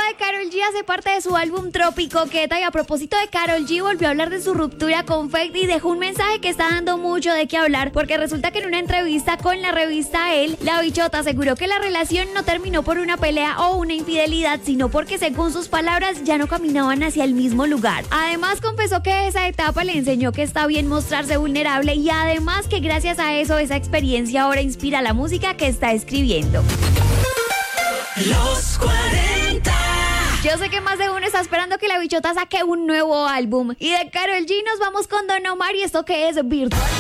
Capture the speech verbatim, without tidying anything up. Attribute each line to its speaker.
Speaker 1: de Karol G hace parte de su álbum Tropicoqueta, y a propósito de Karol G, volvió a hablar de su ruptura con Feid y dejó un mensaje que está dando mucho de qué hablar, porque resulta que en una entrevista con la revista Elle, la bichota aseguró que la relación no terminó por una pelea o una infidelidad, sino porque, según sus palabras, ya no caminaban hacia el mismo lugar. Además, confesó que esa etapa le enseñó que está bien mostrarse vulnerable, y además que gracias a eso, esa experiencia ahora inspira la música que está escribiendo.
Speaker 2: Los cuarenta.
Speaker 1: Yo sé que más de uno está esperando que la bichota saque un nuevo álbum. Y de Karol G nos vamos con Don Omar, y esto que es Virtual.